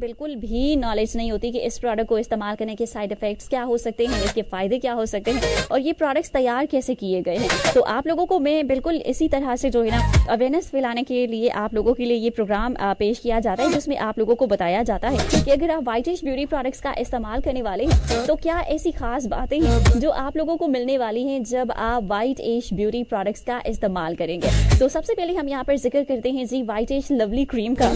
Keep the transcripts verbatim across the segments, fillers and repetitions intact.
बिल्कुल भी नॉलेज नहीं होती कि इस प्रोडक्ट को इस्तेमाल करने के साइड इफेक्ट्स क्या हो सकते हैं, इसके फायदे क्या हो सकते हैं और ये प्रोडक्ट्स तैयार कैसे किए गए हैं। तो आप लोगों को मैं बिल्कुल इसी तरह से जो है ना अवेयरनेस फैलाने के लिए आप लोगों के लिए ये प्रोग्राम पेश किया जाता है, जिसमें आप लोगों को बताया जाता है कि अगर आप वाइटिश ब्यूटी प्रोडक्ट्स का इस्तेमाल करने वाले हैं तो क्या ऐसी खास बातें हैं जो आप लोगों को मिलने वाली हैं जब आप वाइट एज ब्यूटी प्रोडक्ट्स का इस्तेमाल करेंगे। तो सबसे पहले हम यहाँ पर जिक्र करते हैं जी वाइट एज लवली क्रीम का।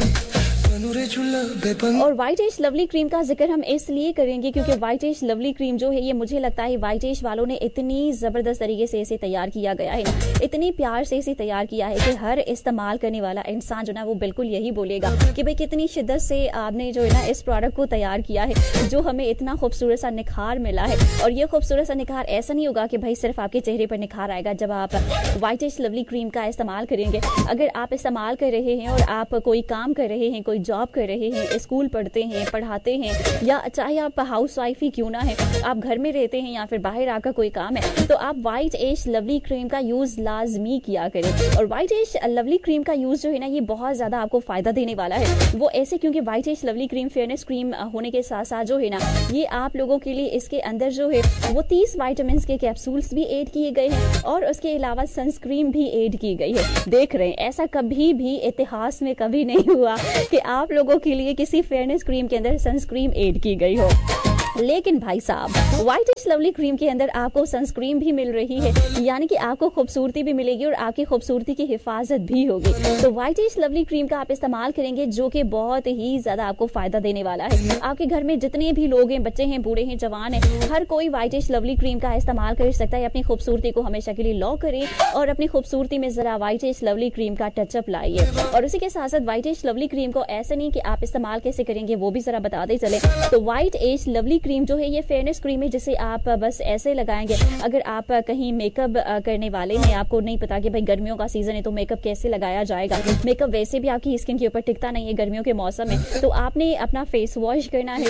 और वाइट एज लवली क्रीम का जिक्र हम इसलिए करेंगे क्योंकि वाइट एज लवली क्रीम जो है ये मुझे लगता है वाइट एज वालों ने इतनी जबरदस्त तरीके से इसे तैयार किया गया है, इतनी प्यार से इसे तैयार किया है कि हर इस्तेमाल करने वाला इंसान जो ना वो बिल्कुल यही बोलेगा कि भाई कितनी शिद्दत से आपने जो है ना इस प्रोडक्ट को तैयार किया है, जो हमें इतना खूबसूरत सा निखार मिला है। और ये खूबसूरत सा निखार ऐसा नहीं होगा कि भाई सिर्फ आपके चेहरे पर निखार आएगा जब आप वाइट एज लवली क्रीम का इस्तेमाल करेंगे। अगर आप इस्तेमाल कर रहे हैं और आप कोई काम कर रहे हैं, कोई जॉब कर रहे हैं, स्कूल पढ़ते हैं, पढ़ाते हैं, या चाहे आप हाउस वाइफ ही क्यों ना है, आप घर में रहते हैं या फिर बाहर आकर कोई काम है, तो आप वाइट एज लवली क्रीम का यूज लाजमी किया करें। और वाइट एज लवली क्रीम का यूज जो है ना ये बहुत ज्यादा आपको फायदा देने वाला है। वो ऐसे क्योंकि white as lovely cream fairness cream होने के साथ साथ जो है ना ये आप लोगों के लिए इसके अंदर जो है वो तीस वाइटामिन के कैप्सूल्स भी ऐड किए गए हैं और उसके अलावा सनस्क्रीन भी ऐड की गई है। देख रहे हैं ऐसा कभी भी इतिहास में कभी नहीं हुआ कि आप लोगों के लिए किसी फेयरनेस क्रीम के अंदर सनस्क्रीन ऐड की गई हो। लेकिन भाई साहब वाइट एज लवली क्रीम के अंदर आपको सनस्क्रीन भी मिल रही है, यानी कि आपको खूबसूरती भी मिलेगी और आपकी खूबसूरती की हिफाजत भी होगी। तो वाइट एज लवली क्रीम का आप इस्तेमाल करेंगे जो कि बहुत ही ज्यादा आपको फायदा देने वाला है। आपके घर में जितने भी लोग हैं, बच्चे हैं, बूढ़े हैं, जवान हैं, हर कोई वाइट एज लवली क्रीम का इस्तेमाल कर सकता है। अपनी खूबसूरती को हमेशा के लिए लॉ करें और अपनी खूबसूरती में जरा वाइट एज लवली क्रीम का टचअप लाइए। और उसी के साथ साथ वाइट एज लवली क्रीम को ऐसा नहीं कि आप इस्तेमाल कैसे करेंगे वो भी जरा बताते चले। तो वाइट एज लवली क्रीम जो है ये फेयरनेस क्रीम है जिसे आप बस ऐसे लगाएंगे। अगर आप कहीं मेकअप करने वाले हैं, आपको नहीं पता कि भाई गर्मियों का सीजन है तो मेकअप कैसे लगाया जाएगा, मेकअप वैसे भी आपकी स्किन के ऊपर टिकता नहीं है गर्मियों के मौसम में, तो आपने अपना फेस वॉश करना है।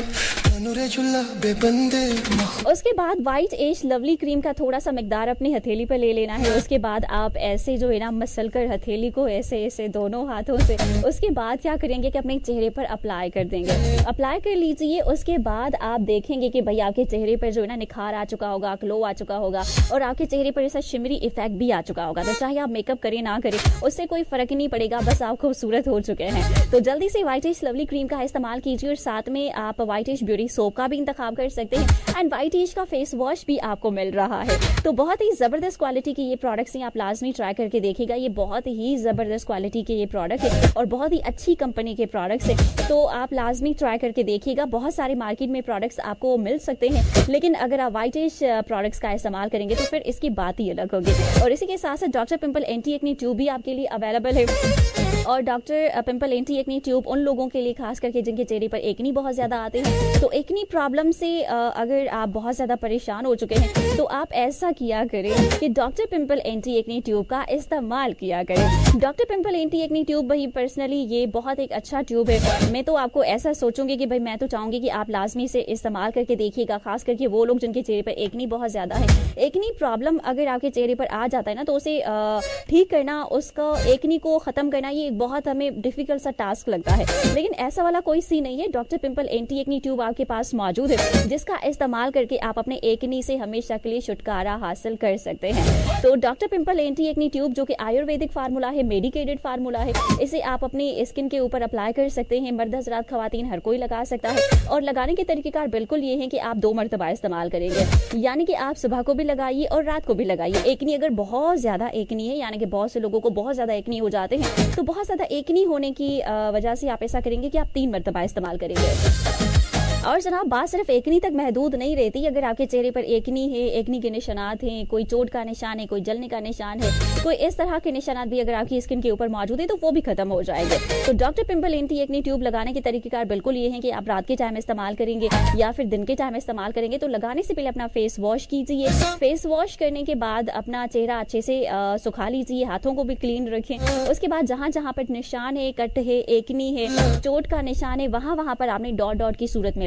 उसके बाद वाइट एज लवली क्रीम का थोड़ा सा मिकदार अपनी हथेली पर ले लेना है। उसके बाद आप ऐसे जो है ना मसल कर हथेली को ऐसे ऐसे दोनों हाथों से, उसके बाद क्या करेंगे कि अपने चेहरे पर अप्लाई कर देंगे। अप्लाई कर लीजिए। उसके बाद आप देखेंगे कि भाई आपके चेहरे पर जो है ना निखार आ चुका होगा, ग्लो आ चुका होगा और आपके चेहरे पर ऐसा शिमरी इफेक्ट भी आ चुका होगा। तो चाहे आप मेकअप करें ना करें उससे कोई फर्क ही नहीं पड़ेगा, बस आप खूबसूरत हो चुके हैं। तो जल्दी से वाइट एज लवली क्रीम का इस्तेमाल कीजिए और साथ में आप वाइट एज ब्यूटी सोप का भी इंतखाब कर सकते हैं एंड वाइट एज का फेस वॉश भी आपको मिल रहा है। तो बहुत ही जबरदस्त क्वालिटी के ये प्रोडक्ट्स हैं, आप लाजमी ट्राई करके देखिएगा। ये बहुत ही जबरदस्त क्वालिटी के ये प्रोडक्ट है और बहुत ही अच्छी कंपनी के प्रोडक्ट्स है, तो आप लाजमी ट्राई करके देखिएगा। बहुत सारे मार्केट में प्रोडक्ट्स आपको मिल सकते हैं, लेकिन अगर आप वाइट एज प्रोडक्ट्स का इस्तेमाल करेंगे तो फिर इसकी बात ही अलग होगी। और इसी के साथ साथ doctor pimple anti acne tube भी आपके लिए अवेलेबल है। और doctor pimple anti acne tube उन लोगों के लिए खास करके जिनके चेहरे पर एक्नी बहुत ज्यादा आते हैं, तो एक्नी प्रॉब्लम से अगर आप बहुत ज्यादा परेशान हो चुके हैं तो आप ऐसा किया करें कि doctor pimple anti acne tube का इस्तेमाल किया करें। Doctor pimple anti acne tube भाई पर्सनली ये बहुत एक अच्छा ट्यूब है। मैं तो आपको ऐसा सोचूंगी कि भाई मैं तो चाहूंगी कि आप लाजमी से इस्तेमाल करके देखिएगा, खास करके वो लोग जिनके चेहरे पर एक्नी बहुत ज्यादा है। एक्नी प्रॉब्लम अगर आपके चेहरे पर आ जाता है ना तो उसे ठीक करना, उसका एक्नी को खत्म करना ये बहुत हमें डिफिकल्ट सा टास्क लगता है, लेकिन ऐसा वाला कोई सी नहीं है। Doctor pimple anti acne tube आपके पास मौजूद है जिसका इस्तेमाल करके आप अपने एक्नी से हमेशा के लिए छुटकारा हासिल कर सकते हैं। तो doctor pimple anti acne tube जो कि आयुर्वेदिक फार्मूला है, मेडिकेटेड फार्मूला है, इसे आप अपनी स्किन के ऊपर अप्लाई कर सकते हैं। मर्द हजरात, खवातीन हर कोई लगा सकता है और लगाने के तरीकेकार बिल्कुल ये है कि आप दो मरतबा इस्तेमाल करेंगे, यानी कि आप सुबह को भी लगाइए और रात को भी लगाइए। एक्नी अगर बहुत ज्यादा एक्नी है, यानी कि बहुत से लोगों को बहुत ज्यादा एक्नी हो जाते हैं, तो बहुत ज्यादा एक्नी होने की वजह से आप ऐसा करेंगे कि आप तीन मरतबा इस्तेमाल करेंगे। और जनाब बात सिर्फ एक्नी तक महदूद नहीं रहती। अगर आपके चेहरे पर एक्नी है, एक्नी के निशानात हैं, कोई चोट का निशान है, कोई जलने का निशान है, कोई इस तरह के निशानात भी अगर आपकी स्किन के ऊपर मौजूद है तो वो भी खत्म हो जाएंगे। तो doctor pimple anti acne tube लगाने के तरीकेकार बिल्कुल ये है कि आप रात के टाइम इस्तेमाल करेंगे या फिर दिन के टाइम इस्तेमाल करेंगे। तो लगाने से पहले अपना फेस वॉश कीजिए। फेस वॉश करने के बाद अपना चेहरा अच्छे से सुखा लीजिए, हाथों को भी क्लीन रखें। उसके बाद जहां जहां पर निशान है, कट है, एक्नी है, चोट का निशान है, वहां वहां पर आपने डॉट डॉट की सूरत में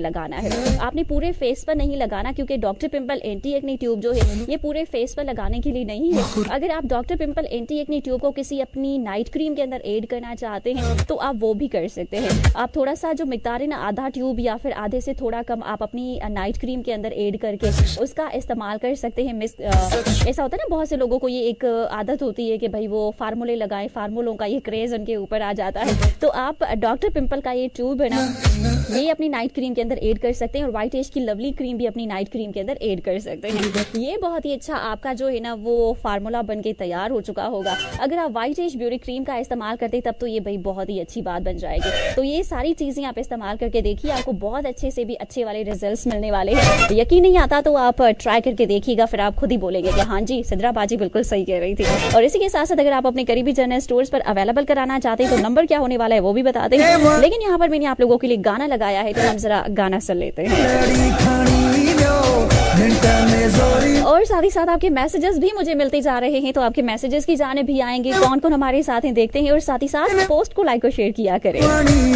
लगाना है। आपने पूरे फेस पर नहीं लगाना, क्योंकि doctor pimple anti acne tube जो है ये पूरे फेस पर लगाने के लिए नहीं है। अगर आप doctor pimple anti acne tube को किसी अपनी नाइट क्रीम के अंदर ऐड करना चाहते हैं तो आप वो भी कर सकते हैं। आप थोड़ा सा जो मिकदार है ना, आधा ट्यूब या फिर आधे से थोड़ा कम आप अपनी नाइट क्रीम के अंदर ऐड करके उसका इस्तेमाल कर सकते हैं। मिस ऐसा होता है ना, बहुत से लोगों को ये एक आदत होती है कि भाई वो फार्मूले लगाएं, फार्मूलों का ये क्रेज उनके ऊपर आ जाता है। तो आप डॉक्टर पिंपल का ये ट्यूब है ना, ये अपनी नाइट क्रीम के अंदर ऐड कर सकते हैं और व्हाइट एज की लवली क्रीम भी अपनी नाइट क्रीम के अंदर ऐड कर सकते हैं। ये बहुत ही अच्छा आपका जो है ना वो फार्मूला बन के तैयार हो चुका होगा। अगर आप व्हाइट एज ब्यूटी क्रीम का इस्तेमाल करते तब तो ये भाई बहुत ही अच्छी बात बन जाएगी। तो ये सारी चीजें आप इस्तेमाल करके देखिए, आपको बहुत अच्छे से भी अच्छे वाले रिजल्ट्स मिलने वाले हैं। यकीन नहीं आता तो आप ट्राई करके देखिएगा, फिर आप खुद ही बोलेंगे कि हाँ जी सिद्रा बाजी बिल्कुल सही कह रही थी। और इसी के साथ साथ अगर आप अपने करीबी जनरल स्टोर्स पर अवेलेबल कराना चाहते हैं तो नंबर क्या होने वाला है वो भी बताते हैं। लेकिन यहाँ पर मैंने आप लोगों के लिए गाना लगाया है, तो हम जरा गाना सुन लेते हैं। और साथ ही साथ आपके मैसेजेस भी मुझे मिलते जा रहे हैं, तो आपके मैसेजेस की जाने भी आएंगे। कौन कौन हमारे साथ हैं देखते हैं, और साथ ही साथ पोस्ट को लाइक और शेयर किया करें।